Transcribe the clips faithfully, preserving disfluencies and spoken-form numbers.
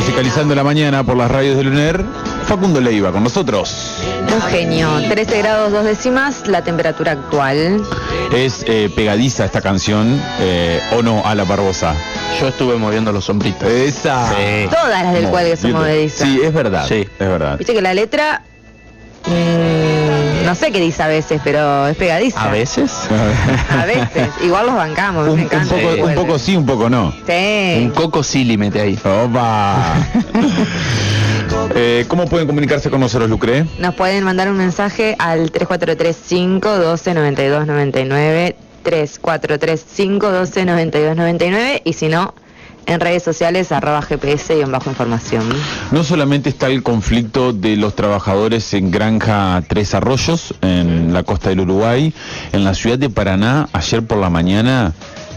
Musicalizando la mañana por las radios del U N E R, Facundo Leiva con nosotros. Un genio, trece grados dos décimas la temperatura actual. Es eh, pegadiza esta canción, eh, ¿o no, Ala Barbosa? Yo estuve moviendo los sombritos. Esa. Sí. Todas las del cuelgue son movedizas. Sí, es verdad. Sí. Es verdad. Viste que la letra, mmm, no sé qué dice a veces, pero es pegadiza. ¿A veces? A veces. Igual los bancamos, Un, me un encanta. poco, un poco sí, un poco no. Sí. Un coco sí mete ahí. Opa. eh, ¿Cómo pueden comunicarse con nosotros, Lucre? Nos pueden mandar un mensaje al tres cuatro tres cinco, uno dos, nueve dos nueve nueve, tres cuatro tres cinco, uno dos, nueve dos nueve nueve, y si no, en redes sociales, arroba gps y en bajo información. No solamente está el conflicto de los trabajadores en Granja Tres Arroyos, en la costa del Uruguay, en la ciudad de Paraná, ayer por la mañana,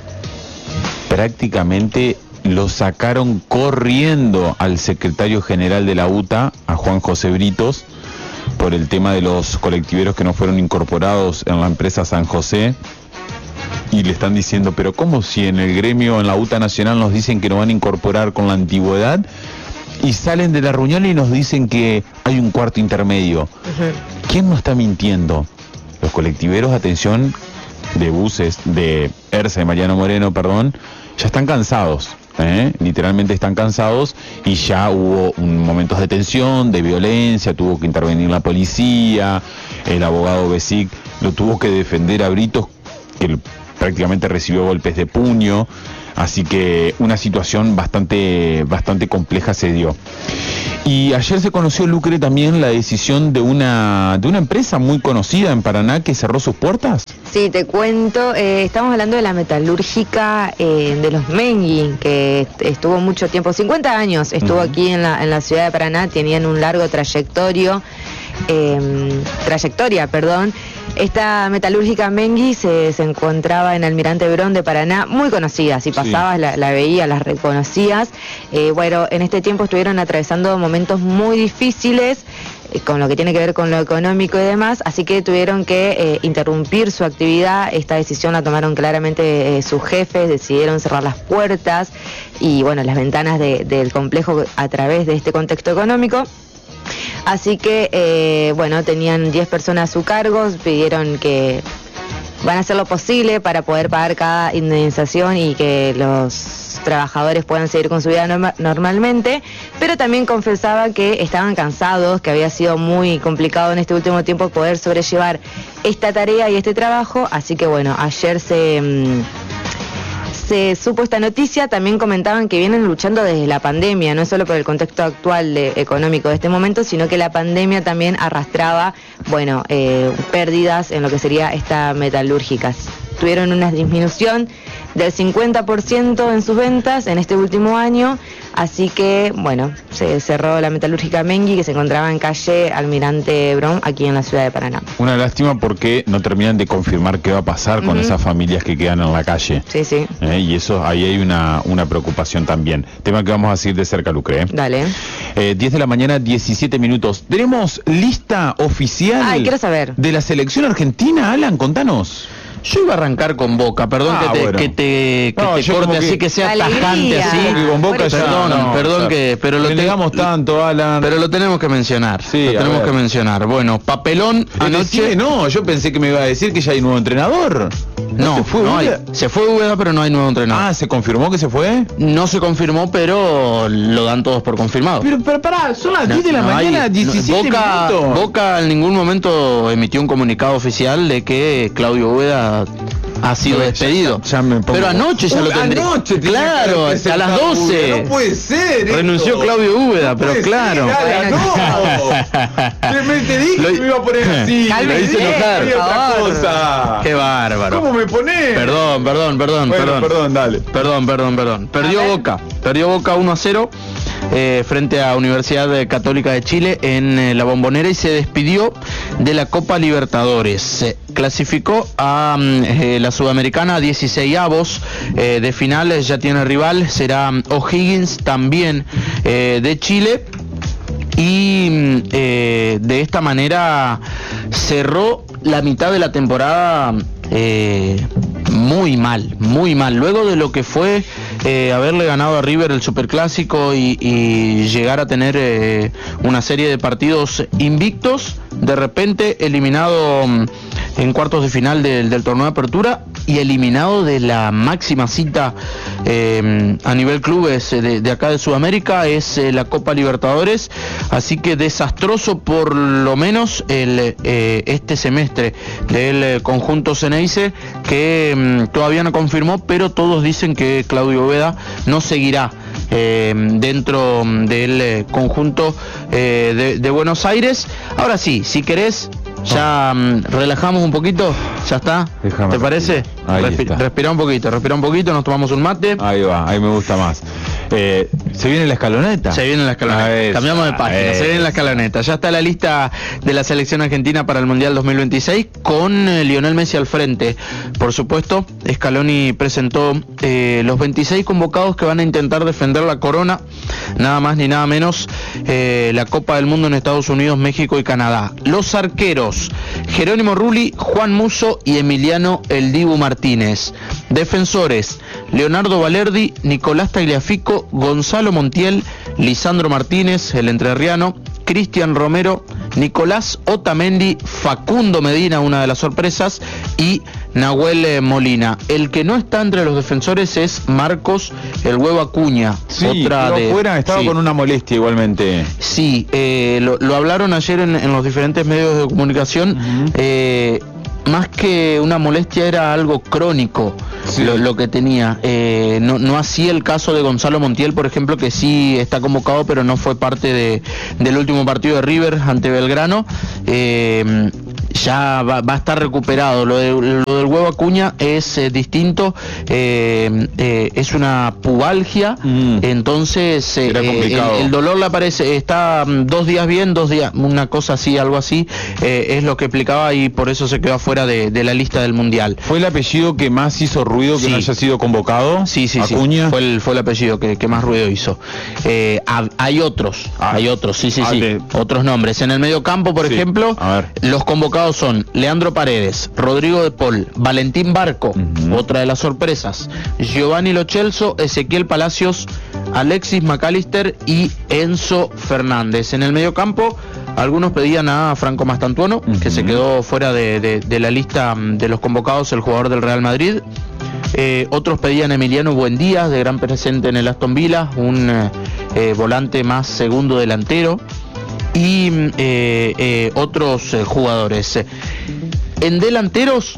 prácticamente lo sacaron corriendo al secretario general de la U T A, a Juan José Britos, por el tema de los colectiveros que no fueron incorporados en la empresa San José. Y le están diciendo, pero ¿cómo si en el gremio, en la U T A Nacional nos dicen que nos van a incorporar con la antigüedad? Y salen de la reunión y nos dicen que hay un cuarto intermedio. Uh-huh. ¿Quién nos está mintiendo? Los colectiveros, atención, de buses, de ERSA y Mariano Moreno, perdón, ya están cansados. ¿Eh? Literalmente están cansados y ya hubo un, momentos de tensión, de violencia, tuvo que intervenir la policía, el abogado Besic lo tuvo que defender a Britos, que el, prácticamente recibió golpes de puño, así que una situación bastante, bastante compleja se dio. Y ayer se conoció, Lucre, también la decisión de una, de una empresa muy conocida en Paraná que cerró sus puertas. Sí, te cuento, eh, estamos hablando de la metalúrgica eh, de los Mengui, que estuvo mucho tiempo, cincuenta años, estuvo uh-huh. aquí en la, en la ciudad de Paraná, tenían un largo trayectorio, eh, trayectoria, perdón. Esta metalúrgica Mengui se, se encontraba en Almirante Brón de Paraná, muy conocida, si pasabas sí. la, la veías, las reconocías. Eh, bueno, en este tiempo estuvieron atravesando momentos muy difíciles, eh, con lo que tiene que ver con lo económico y demás, así que tuvieron que eh, interrumpir su actividad. Esta decisión la tomaron claramente eh, sus jefes, decidieron cerrar las puertas y bueno, las ventanas de, del complejo a través de este contexto económico. Así que, eh, bueno, tenían diez personas a su cargo, pidieron que van a hacer lo posible para poder pagar cada indemnización y que los trabajadores puedan seguir con su vida norma- normalmente, pero también confesaba que estaban cansados, que había sido muy complicado en este último tiempo poder sobrellevar esta tarea y este trabajo, así que bueno, ayer se... Mmm, se supo esta noticia. También comentaban que vienen luchando desde la pandemia, no solo por el contexto actual de, económico de este momento, sino que la pandemia también arrastraba, bueno, eh, pérdidas en lo que sería esta metalúrgica. Tuvieron una disminución del cincuenta por ciento en sus ventas en este último año, así que, bueno, se cerró la metalúrgica Mengui, que se encontraba en calle Almirante Brón, aquí en la ciudad de Paraná. Una lástima porque no terminan de confirmar qué va a pasar con uh-huh. esas familias que quedan en la calle. Sí, sí. Eh, y eso, ahí hay una, una preocupación también. Tema que vamos a seguir de cerca, Lucre. ¿eh? Dale. Eh, diez de la mañana, diecisiete minutos. ¿Tenemos lista oficial Ay, quiero saber. de la selección argentina? Alan, contanos. Yo iba a arrancar con Boca, perdón ah, que te, bueno. que te, que no, te corte así, que, que sea alegría. tajante así. Que con Boca ya, perdón, no, perdón o sea, que, pero lo negamos te, tanto, Alan. Pero lo tenemos que mencionar. Sí, lo tenemos ver. que mencionar. Bueno, papelón anoche. Anoche, no, yo pensé que me iba a decir que ya hay nuevo entrenador. No, ¿No se fue no hay, se fue Úbeda, pero no hay nuevo entrenador. Ah, ¿se confirmó que se fue? No se confirmó, pero lo dan todos por confirmado. Pero, pero pará, son las no, diez de la no mañana, hay, diecisiete Boca, minutos. Boca en ningún momento emitió un comunicado oficial de que Claudio Úbeda ha sido no, despedido. Ya, ya me pongo... Pero anoche ya uh, lo tendría. Anoche claro, a las doce. No puede ser. Renunció esto. Claudio Úbeda, no pero claro. Ser, Ala, no. te, te dije lo, que me iba a poner así. Lo hice enojar. Otra cosa. Qué bárbaro. ¿Cómo me ponés? Perdón, perdón, perdón, bueno, perdón. Perdón, dale. Perdón, perdón, perdón. Perdió Boca. Perdió Boca uno a cero. Eh, frente a Universidad Católica de Chile en eh, la Bombonera y se despidió de la Copa Libertadores. Se clasificó a eh, la Sudamericana a dieciseisavos eh, de finales, ya tiene rival, será O'Higgins también eh, de Chile. Y eh, de esta manera cerró la mitad de la temporada eh, muy mal, muy mal. Luego de lo que fue eh, haberle ganado a River el Superclásico y, y llegar a tener eh, una serie de partidos invictos, de repente eliminado en cuartos de final del, del torneo de apertura y eliminado de la máxima cita eh, a nivel clubes de, de acá de Sudamérica, es eh, la Copa Libertadores. Así que desastroso por lo menos el, eh, este semestre del eh, conjunto Ceneice, que eh, todavía no confirmó, pero todos dicen que Claudio Veda no seguirá Eh, dentro del eh, conjunto eh, de, de Buenos Aires. Ahora sí, si querés, ya um, relajamos un poquito, ya está. Déjame ¿Te parece? Ahí Respi está. Respira un poquito, respira un poquito, nos tomamos un mate. Ahí va, ahí me gusta más. Eh, ¿Se viene la escaloneta? Se viene la escaloneta. Ah, esa, Cambiamos de página, esa. se viene la escaloneta. Ya está la lista de la selección argentina para el Mundial dos mil veintiséis con eh, Lionel Messi al frente. Por supuesto, Scaloni presentó eh, los veintiséis convocados que van a intentar defender la corona, nada más ni nada menos, eh, la Copa del Mundo en Estados Unidos, México y Canadá. Los arqueros: Jerónimo Rulli, Juan Musso y Emiliano El Dibu Martínez. Defensores: Leonardo Valerdi, Nicolás Tagliafico, Gonzalo Montiel, Lisandro Martínez, el entrerriano, Cristian Romero, Nicolás Otamendi, Facundo Medina, una de las sorpresas, y Nahuel Molina. El que no está entre los defensores es Marcos El Huevo Acuña. Sí, otra pero de afuera estaba sí. con una molestia igualmente. Sí, eh, lo, lo hablaron ayer en, en los diferentes medios de comunicación. Uh-huh. eh, más que una molestia, era algo crónico. Sí. Lo, lo que tenía, eh, no, no así el caso de Gonzalo Montiel, por ejemplo, que sí está convocado, pero no fue parte de, del último partido de River ante Belgrano. Eh, ya va, va a estar recuperado. Lo, de, lo del Huevo Acuña es eh, distinto, eh, eh, es una pubalgia, mm. entonces eh, el, el dolor le aparece, está dos días bien, dos días, una cosa así, algo así, eh, es lo que explicaba, y por eso se quedó afuera de, de la lista del Mundial. ¿Fue el apellido que más hizo ruido que sí. no haya sido convocado? Sí, sí, Acuña. sí. Fue el, fue el apellido que, que más ruido hizo. Eh, hay otros, ah. hay otros, sí, sí, ah, sí. De... Otros nombres. En el medio campo, por sí. ejemplo, los convocados son Leandro Paredes, Rodrigo de Paul, Valentín Barco, uh-huh. otra de las sorpresas, Giovanni Lo Celso, Ezequiel Palacios, Alexis McAllister y Enzo Fernández. En el medio campo, algunos pedían a Franco Mastantuono, uh-huh. que se quedó fuera de, de, de la lista de los convocados, el jugador del Real Madrid. Eh, otros pedían a Emiliano Buendía, de gran presente en el Aston Villa, un eh, volante más segundo delantero, y eh, eh, otros eh, jugadores. En delanteros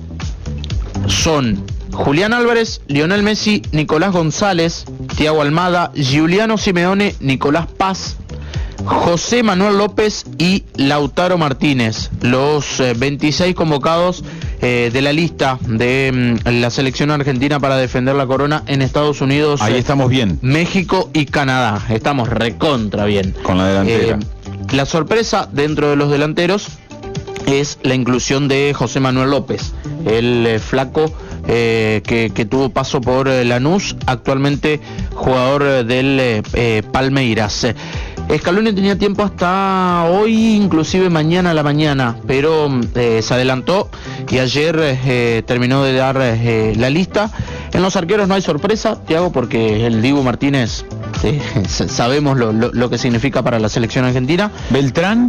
son Julián Álvarez, Lionel Messi, Nicolás González, Thiago Almada, Giuliano Simeone, Nicolás Paz, José Manuel López y Lautaro Martínez, los eh, veintiséis convocados eh, de la lista de mm, la selección argentina para defender la corona en Estados Unidos. Ahí eh, estamos bien. México y Canadá. Estamos recontra bien. Con la delantera. Eh, la sorpresa dentro de los delanteros es la inclusión de José Manuel López, el eh, flaco eh, que, que tuvo paso por eh, Lanús, actualmente jugador eh, del eh, eh, Palmeiras. Scaloni tenía tiempo hasta hoy, inclusive mañana a la mañana, pero eh, se adelantó y ayer eh, terminó de dar eh, la lista. En los arqueros no hay sorpresa, Thiago, porque el Dibu Martínez eh, sabemos lo, lo, lo que significa para la selección argentina. ¿Beltrán?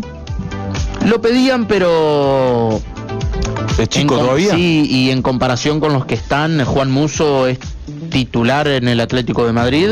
Lo pedían, pero... ¿Es chico en, todavía? Sí, y en comparación con los que están, Juan Musso es titular en el Atlético de Madrid,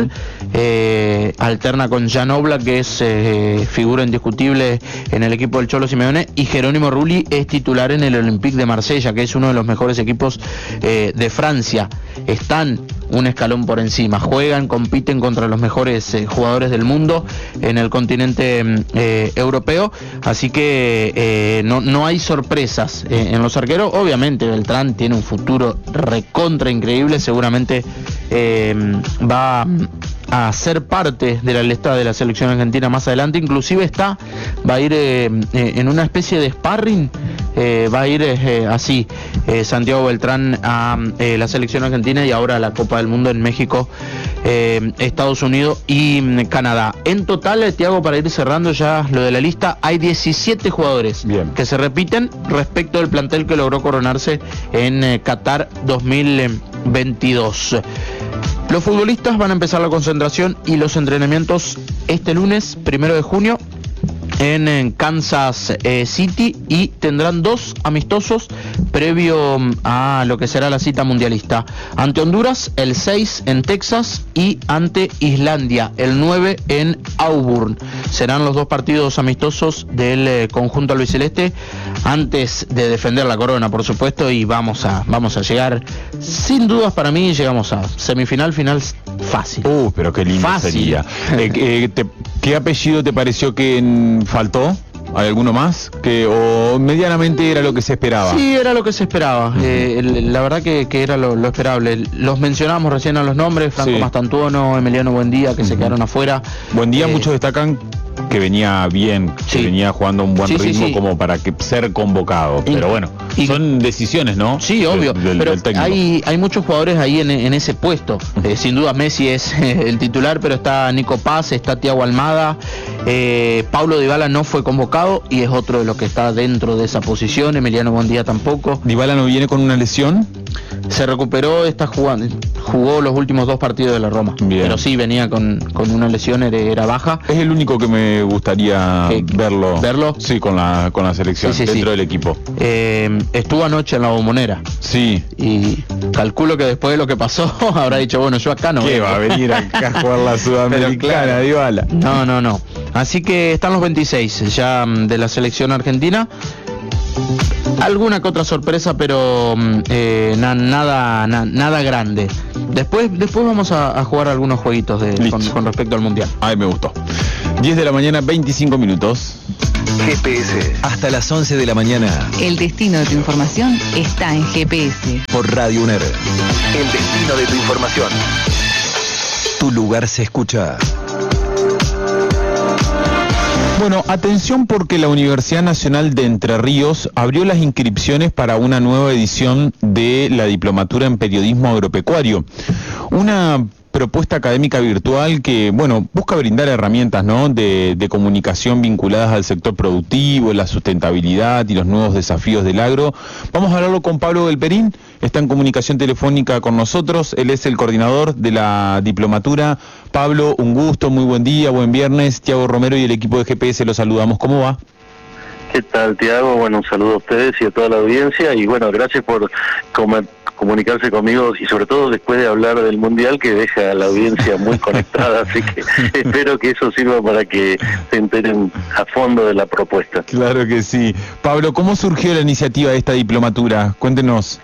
eh, alterna con Jan Oblak, que es eh, figura indiscutible en el equipo del Cholo Simeone, y Jerónimo Rulli es titular en el Olympique de Marsella, que es uno de los mejores equipos eh, de Francia. Están un escalón por encima, juegan, compiten contra los mejores eh, jugadores del mundo en el continente eh, europeo, así que eh, no, no hay sorpresas eh, en los arqueros. Obviamente Beltrán tiene un futuro recontra increíble, seguramente eh, va a ser parte de la lista de la selección argentina más adelante, inclusive está, va a ir eh, eh, en una especie de sparring, eh, va a ir eh, así, eh, Santiago Beltrán a eh, la selección argentina y ahora a la Copa del Mundo en México, eh, Estados Unidos y mm, Canadá. En total, Thiago, para ir cerrando ya lo de la lista, hay diecisiete jugadores Bien. que se repiten respecto del plantel que logró coronarse en eh, Qatar dos mil veintidós. Los futbolistas van a empezar la concentración y los entrenamientos este lunes, primero de junio, en, en Kansas eh, City, y tendrán dos amistosos previo a lo que será la cita mundialista. Ante Honduras el seis en Texas y ante Islandia el nueve en Auburn. Serán los dos partidos amistosos del eh, conjunto albiceleste antes de defender la corona, por supuesto, y vamos a vamos a llegar, sin dudas para mí, llegamos a semifinal, final fácil. Uh, pero qué lindo Fácil. sería. Eh, eh, te, ¿Qué apellido te pareció que mm, faltó? ¿Hay alguno más? Que, ¿O medianamente era lo que se esperaba? Sí, era lo que se esperaba. Uh-huh. eh, el, la verdad que, que era lo, lo esperable. Los mencionamos recién a los nombres: Franco sí. Mastantuono, Emiliano Buendía, que uh-huh. se quedaron afuera. Buendía, eh, muchos destacan que venía bien, sí. que venía jugando a un buen sí, ritmo sí, sí. como para que ser convocado. Y, pero bueno, y, son decisiones, ¿no? Sí, obvio. Del, del, pero del técnico. Hay, hay muchos jugadores ahí en, en ese puesto. Uh-huh. Eh, sin duda Messi es eh, el titular, pero está Nico Paz, está Thiago Almada. Eh, Paulo Dybala no fue convocado y es otro de los que está dentro de esa posición. Emiliano Buendía tampoco. ¿Dybala no viene con una lesión? Se recuperó, está jugando, jugó los últimos dos partidos de la Roma. Bien. Pero sí venía con, con una lesión, era, era baja. Es el único que me gustaría eh, verlo. ¿Verlo? Sí, con la, con la selección, sí, sí, dentro sí. del equipo. Eh, estuvo anoche en la Bombonera. Sí. Y calculo que después de lo que pasó habrá dicho, bueno, yo acá no ¿Qué vengo. va a venir acá a jugar la Sudamericana, claro. Dybala? No, no, no. Así que están los veintiséis ya de la selección argentina. Alguna que otra sorpresa, pero eh, na, nada na, nada grande. Después después vamos a, a jugar algunos jueguitos de, con, con respecto al Mundial. Ay, me gustó. diez de la mañana, veinticinco minutos. G P S, hasta las once de la mañana. El destino de tu información está en G P S. Por Radio UNER. El destino de tu información. Tu lugar se escucha. Bueno, atención, porque la Universidad Nacional de Entre Ríos abrió las inscripciones para una nueva edición de la Diplomatura en Periodismo Agropecuario. Una propuesta académica virtual que, bueno, busca brindar herramientas, ¿no?, de, de comunicación vinculadas al sector productivo, la sustentabilidad y los nuevos desafíos del agro. Vamos a hablarlo con Pablo Galperín, está en comunicación telefónica con nosotros, él es el coordinador de la diplomatura. Pablo, un gusto, muy buen día, buen viernes. Tiago Romero y el equipo de G P S los saludamos. ¿Cómo va? ¿Qué tal, Tiago? Bueno, un saludo a ustedes y a toda la audiencia, y bueno, gracias por com- comunicarse conmigo, y sobre todo después de hablar del Mundial, que deja a la audiencia muy conectada, así que espero que eso sirva para que se enteren a fondo de la propuesta. Claro que sí. Pablo, ¿cómo surgió la iniciativa de esta diplomatura? Cuéntenos.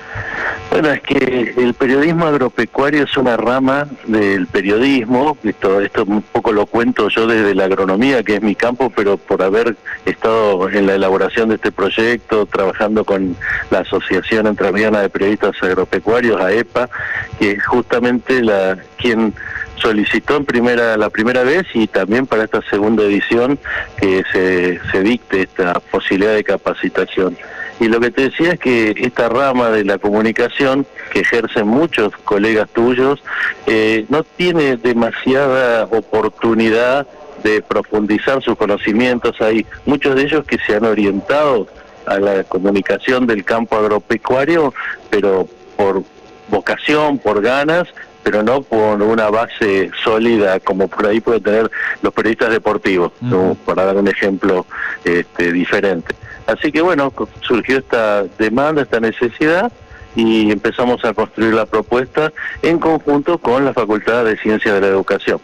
Bueno, es que el periodismo agropecuario es una rama del periodismo. Esto, esto un poco lo cuento yo desde la agronomía, que es mi campo, pero por haber estado en la elaboración de este proyecto, trabajando con la Asociación Entrerriana de Periodistas Agropecuarios, A E P A, que es justamente la quien solicitó en primera la primera vez, y también para esta segunda edición, que se, se dicte esta posibilidad de capacitación. Y lo que te decía es que esta rama de la comunicación, que ejercen muchos colegas tuyos, eh, no tiene demasiada oportunidad de profundizar sus conocimientos. Hay muchos de ellos que se han orientado a la comunicación del campo agropecuario, pero por vocación, por ganas, pero no por una base sólida como por ahí pueden tener los periodistas deportivos, uh-huh. ¿no? Para dar un ejemplo este, diferente. Así que bueno, surgió esta demanda, esta necesidad, y empezamos a construir la propuesta en conjunto con la Facultad de Ciencias de la Educación.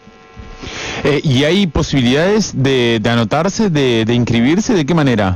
Eh, ¿Y hay posibilidades de, de anotarse, de, de inscribirse? ¿De qué manera?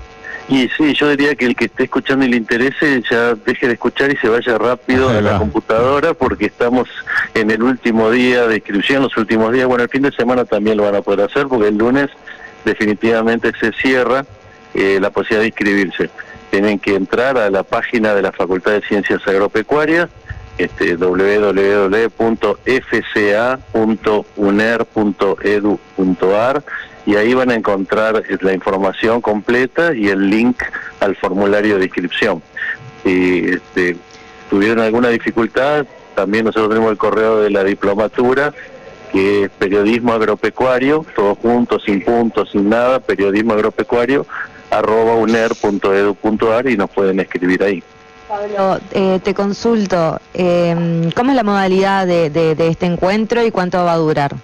Y sí, yo diría que el que esté escuchando y le interese ya deje de escuchar y se vaya rápido a la computadora, porque estamos en el último día de inscripción, los últimos días. Bueno, el fin de semana también lo van a poder hacer, porque el lunes definitivamente se cierra eh, la posibilidad de inscribirse. Tienen que entrar a la página de la Facultad de Ciencias Agropecuarias, este, doble u doble u doble u punto f c a punto uner punto e d u punto a r, y ahí van a encontrar la información completa y el link al formulario de inscripción. Si este, tuvieron alguna dificultad, también nosotros tenemos el correo de la diplomatura, que es periodismo agropecuario, todo junto, sin puntos, sin nada, periodismo agropecuario, arroba uner punto e d u punto a r, y nos pueden escribir ahí. Pablo, eh, te consulto, eh, ¿cómo es la modalidad de, de, de este encuentro y cuánto va a durar?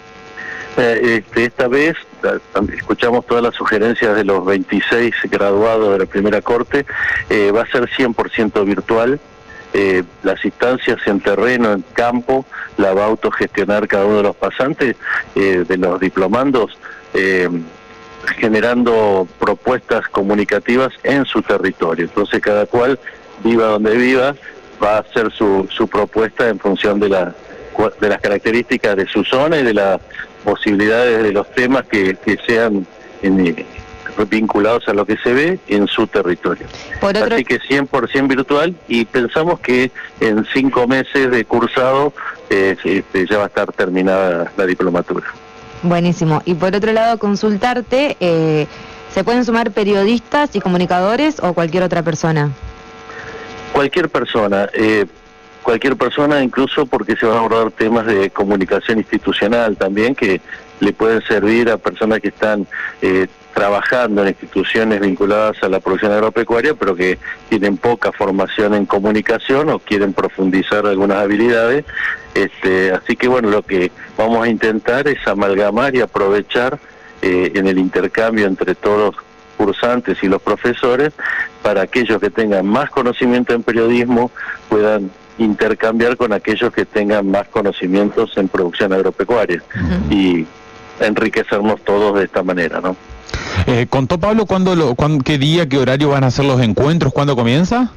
Eh, este, esta vez escuchamos todas las sugerencias de los veintiséis graduados de la primera corte. Eh, va a ser cien por ciento virtual. Eh, las instancias en terreno, en campo, la va a autogestionar cada uno de los pasantes, eh, de los diplomandos, eh, generando propuestas comunicativas en su territorio. Entonces cada cual, viva donde viva, va a hacer su, su propuesta en función de, la, de las características de su zona y de las posibilidades de los temas que, que sean en, vinculados a lo que se ve en su territorio. Por otro... Así que cien por ciento virtual, y pensamos que en cinco meses de cursado eh, este, ya va a estar terminada la diplomatura. Buenísimo. Y por otro lado, consultarte, eh, ¿se pueden sumar periodistas y comunicadores o cualquier otra persona? Cualquier persona. Eh, cualquier persona, incluso porque se van a abordar temas de comunicación institucional también, que le pueden servir a personas que están eh, trabajando en instituciones vinculadas a la producción agropecuaria, pero que tienen poca formación en comunicación o quieren profundizar algunas habilidades. Este, así que bueno, lo que vamos a intentar es amalgamar y aprovechar eh, en el intercambio entre todos los cursantes y los profesores, para aquellos que tengan más conocimiento en periodismo puedan intercambiar con aquellos que tengan más conocimientos en producción agropecuaria, uh-huh. y enriquecernos todos de esta manera, ¿no? Eh, ¿Contó Pablo cuándo, lo, cuándo, qué día, qué horario van a ser los encuentros, cuándo comienza?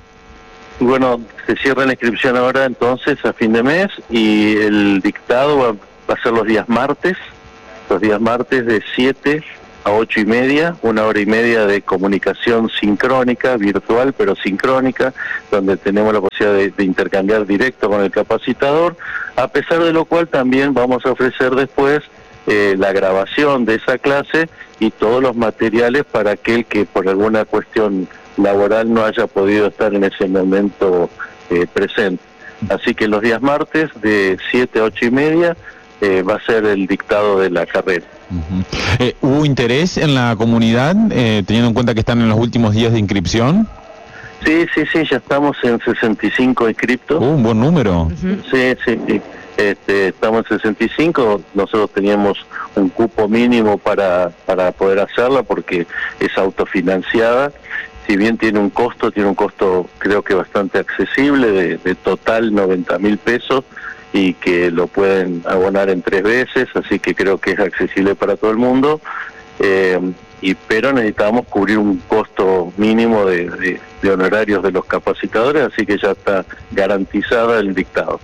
Bueno, se cierra la inscripción ahora entonces a fin de mes, y el dictado va, va a ser los días martes, los días martes de siete a ocho y media, una hora y media de comunicación sincrónica, virtual pero sincrónica, donde tenemos la posibilidad de, de intercambiar directo con el capacitador, a pesar de lo cual también vamos a ofrecer después eh, la grabación de esa clase y todos los materiales para aquel que por alguna cuestión laboral no haya podido estar en ese momento eh, presente. Así que los días martes de siete a ocho y media eh, va a ser el dictado de la carrera. Uh-huh. eh, ¿Hubo interés en la comunidad, eh, teniendo en cuenta que están en los últimos días de inscripción? Sí, sí, sí, ya estamos en sesenta y cinco inscriptos. Uh, un buen número. Uh-huh. Sí, sí, sí. Este, estamos en sesenta y cinco, nosotros teníamos un cupo mínimo para, para poder hacerla porque es autofinanciada. Si bien tiene un costo, tiene un costo creo que bastante accesible, de, de total noventa mil pesos, y que lo pueden abonar en tres veces, así que creo que es accesible para todo el mundo, eh, y pero necesitamos cubrir un costo mínimo de, de, de honorarios de los capacitadores, así que ya está garantizada el dictado.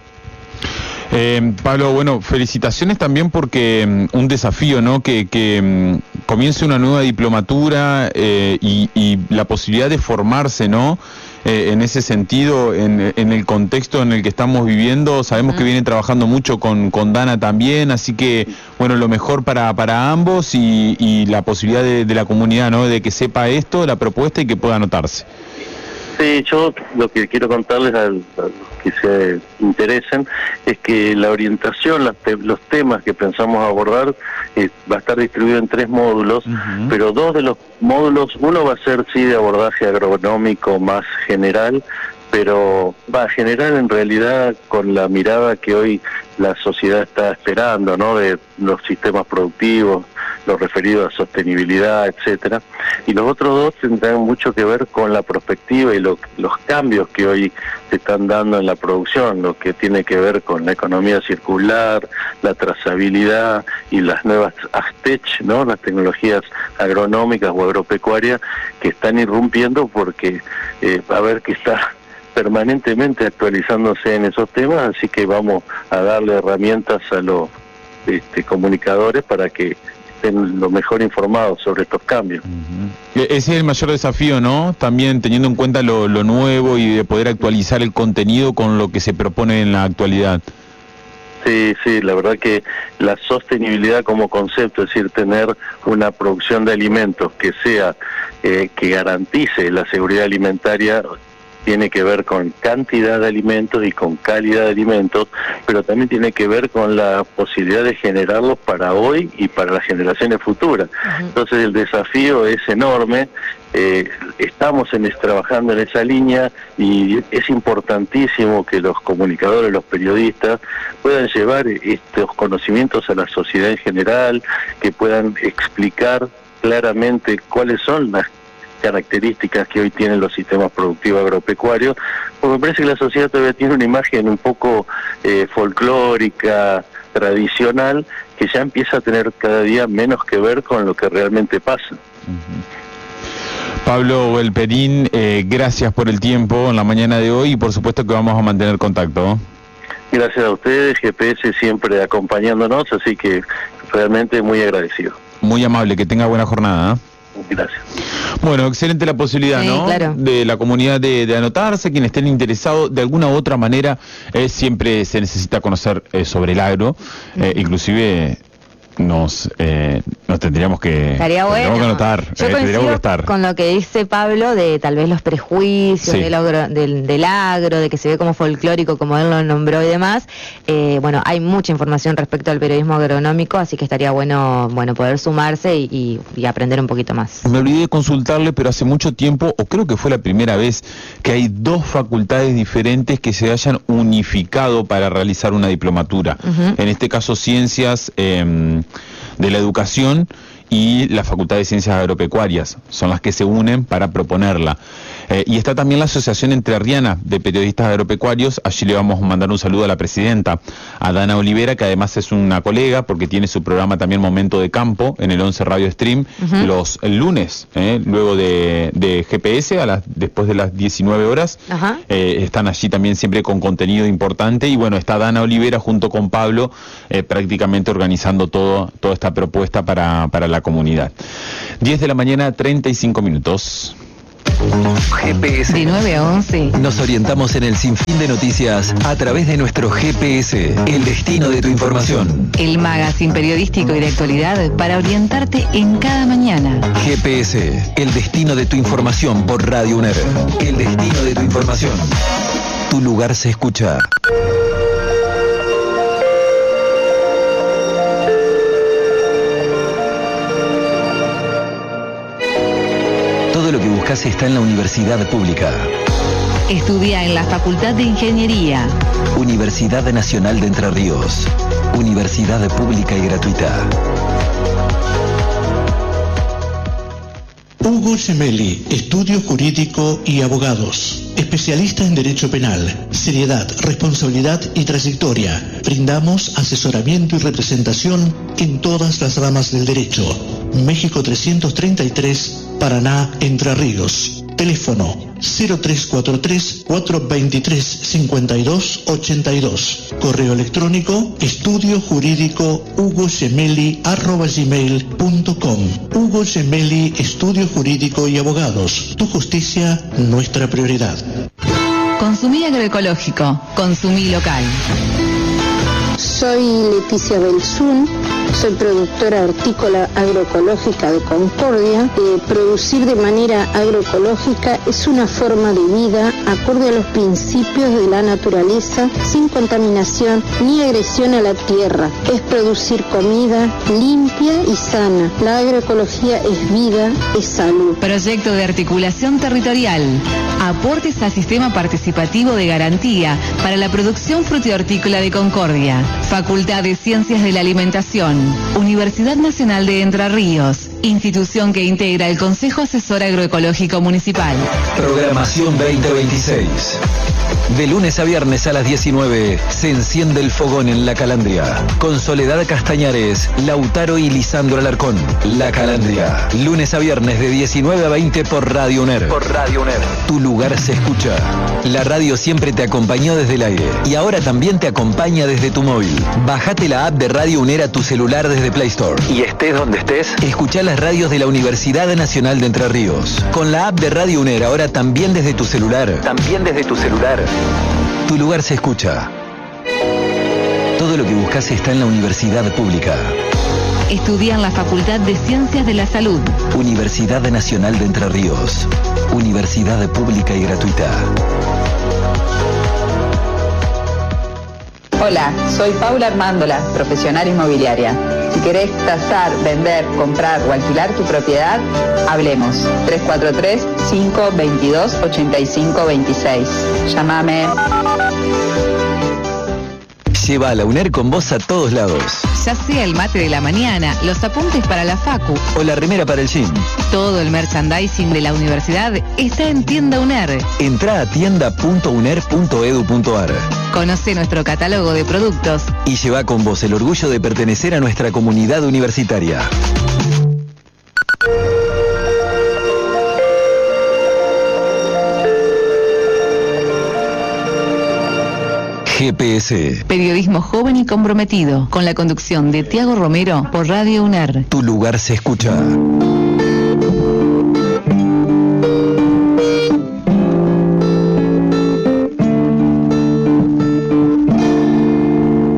Eh, Pablo, bueno, felicitaciones también porque um, un desafío, ¿no? Que, que um, comience una nueva diplomatura eh, y, y la posibilidad de formarse, ¿no? Eh, en ese sentido, en, en el contexto en el que estamos viviendo, sabemos uh-huh. que vienen trabajando mucho con, con Dana también, así que, bueno, lo mejor para, para ambos y, y la posibilidad de, de la comunidad, ¿no? De que sepa esto, la propuesta y que pueda anotarse. Sí, yo lo que quiero contarles a los que se interesen es que la orientación, las te, los temas que pensamos abordar eh, va a estar distribuido en tres módulos, uh-huh. pero dos de los módulos, uno va a ser sí de abordaje agronómico más general, pero va a generar en realidad con la mirada que hoy la sociedad está esperando, ¿no? De los sistemas productivos, lo referido a sostenibilidad, etcétera. Y los otros dos tendrán mucho que ver con la perspectiva y lo, los cambios que hoy se están dando en la producción, lo que tiene que ver con la economía circular, la trazabilidad y las nuevas Aztech, ¿no? Las tecnologías agronómicas o agropecuarias que están irrumpiendo porque eh, va a ver que está permanentemente actualizándose en esos temas, así que vamos a darle herramientas a los este, comunicadores para que estén lo mejor informados sobre estos cambios. Uh-huh. Ese es el mayor desafío, ¿no? También teniendo en cuenta lo, lo nuevo y de poder actualizar el contenido con lo que se propone en la actualidad. Sí, sí, la verdad que la sostenibilidad como concepto, es decir, tener una producción de alimentos que sea, eh, que garantice la seguridad alimentaria, tiene que ver con cantidad de alimentos y con calidad de alimentos, pero también tiene que ver con la posibilidad de generarlos para hoy y para las generaciones futuras. Uh-huh. Entonces el desafío es enorme, eh, estamos en, trabajando en esa línea y es importantísimo que los comunicadores, los periodistas puedan llevar estos conocimientos a la sociedad en general, que puedan explicar claramente cuáles son las características que hoy tienen los sistemas productivos agropecuarios, porque me parece que la sociedad todavía tiene una imagen un poco eh, folclórica, tradicional, que ya empieza a tener cada día menos que ver con lo que realmente pasa. Uh-huh. Pablo Belperín, eh, gracias por el tiempo en la mañana de hoy y por supuesto que vamos a mantener contacto. Gracias a ustedes, G P S siempre acompañándonos, así que realmente muy agradecido. Muy amable, que tenga buena jornada, ¿eh? Gracias. Bueno, excelente la posibilidad, sí, ¿no? Claro. De la comunidad de, de anotarse, quienes estén interesados, de alguna u otra manera, eh, siempre se necesita conocer eh, sobre el agro, eh, inclusive nos eh, nos tendríamos que, Estaría bueno. tendríamos que anotar, Yo eh, tendríamos que estar. Con lo que dice Pablo de tal vez los prejuicios, sí, del, agro, del, del agro, de que se ve como folclórico, como él lo nombró y demás. Eh, bueno, hay mucha información respecto al periodismo agronómico, así que estaría bueno bueno poder sumarse y, y, y aprender un poquito más. Me olvidé de consultarle, pero hace mucho tiempo, o creo que fue la primera vez, que hay dos facultades diferentes que se hayan unificado para realizar una diplomatura. Uh-huh. En este caso, ciencias eh, de la educación y la Facultad de Ciencias Agropecuarias son las que se unen para proponerla. Eh, y está también la Asociación Entrerriana de Periodistas Agropecuarios. Allí le vamos a mandar un saludo a la presidenta, a Dana Olivera, que además es una colega porque tiene su programa también Momento de Campo en el once Radio Stream, uh-huh, los el lunes, eh, luego de, de G P S, a las, después de las diecinueve horas. Uh-huh. Eh, están allí también siempre con contenido importante y bueno, está Dana Olivera junto con Pablo eh, prácticamente organizando todo, toda esta propuesta para, para la comunidad. diez de la mañana, treinta y cinco minutos. G P S. De nueve a once. Nos orientamos en el sinfín de noticias a través de nuestro G P S, el destino de tu información. El magazine periodístico y de actualidad para orientarte en cada mañana. G P S, el destino de tu información por Radio UNER. El destino de tu información. Tu lugar se escucha. Todo lo que buscas está en la universidad pública. Estudia en la Facultad de Ingeniería. Universidad Nacional de Entre Ríos. Universidad pública y gratuita. Hugo Gemelli, Estudio Jurídico y Abogados. Especialista en Derecho Penal, seriedad, responsabilidad y trayectoria. Brindamos asesoramiento y representación en todas las ramas del derecho. México trescientos treinta y tres, Paraná, Entre Ríos. Teléfono cero tres cuatro tres, cuatro dos tres, cinco dos ocho dos. Correo electrónico estudio jurídico hugo gemelli arroba gmail punto com. Hugo Gemelli, Estudio Jurídico y Abogados. Tu justicia, nuestra prioridad. Consumí agroecológico, consumí local. Soy Leticia Belzún, soy productora hortícola agroecológica de Concordia. Eh, producir de manera agroecológica es una forma de vida acorde a los principios de la naturaleza, sin contaminación ni agresión a la tierra. Es producir comida limpia y sana. La agroecología es vida, es salud. Proyecto de articulación territorial. Aportes al sistema participativo de garantía para la producción frutihortícola de Concordia. Facultad de Ciencias de la Alimentación. Universidad Nacional de Entre Ríos. Institución que integra el Consejo Asesor Agroecológico Municipal. Programación veinte veintiséis. De lunes a viernes a las diecinueve se enciende el fogón en La Calandria. Con Soledad Castañares, Lautaro y Lisandro Alarcón. La Calandria. Lunes a viernes de diecinueve a veinte por Radio UNER. Por Radio UNER. Tu lugar se escucha. La radio siempre te acompañó desde el aire. Y ahora también te acompaña desde tu móvil. Bájate la app de Radio UNER a tu celular desde Play Store. Y estés donde estés, escuchá las radios de la Universidad Nacional de Entre Ríos. Con la app de Radio UNER ahora también desde tu celular. También desde tu celular. Tu lugar se escucha. Todo lo que buscas está en la universidad pública. Estudia en la Facultad de Ciencias de la Salud. Universidad Nacional de Entre Ríos. Universidad pública y gratuita. Hola, soy Paula Armándola, profesional inmobiliaria. Si querés tasar, vender, comprar o alquilar tu propiedad, hablemos. tres cuatro tres, cinco dos dos, ocho cinco dos seis. Llámame. Lleva a la UNER con vos a todos lados. Ya sea el mate de la mañana, los apuntes para la facu o la remera para el gym. Todo el merchandising de la universidad está en Tienda UNER. Entrá a tienda punto uner punto edu punto ar. Conoce nuestro catálogo de productos y lleva con vos el orgullo de pertenecer a nuestra comunidad universitaria. G P S. Periodismo joven y comprometido, con la conducción de Tiago Romero por Radio UNER. Tu lugar se escucha.